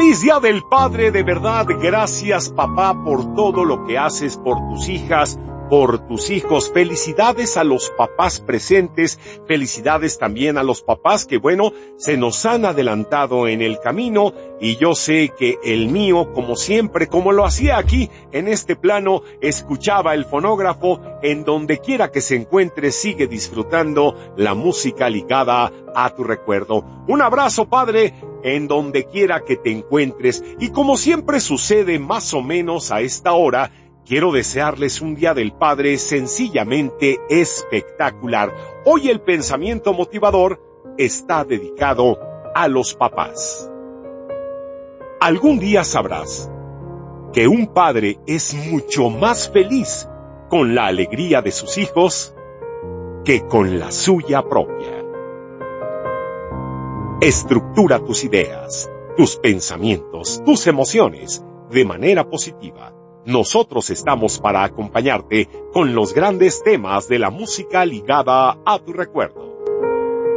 ¡Feliz Día del Padre! De verdad, gracias papá por todo lo que haces por tus hijas, por tus hijos. Felicidades a los papás presentes, felicidades también a los papás que, bueno, se nos han adelantado en el camino, y yo sé que el mío, como siempre, como lo hacía aquí en este plano, escuchaba el fonógrafo. En donde quiera que se encuentre, sigue disfrutando la música ligada a tu recuerdo. Un abrazo, padre, en donde quiera que te encuentres, y como siempre sucede más o menos a esta hora, quiero desearles un Día del Padre sencillamente espectacular. Hoy el pensamiento motivador está dedicado a los papás. Algún día sabrás que un padre es mucho más feliz con la alegría de sus hijos que con la suya propia. Estructura tus ideas, tus pensamientos, tus emociones de manera positiva. Nosotros estamos para acompañarte con los grandes temas de la música ligada a tu recuerdo.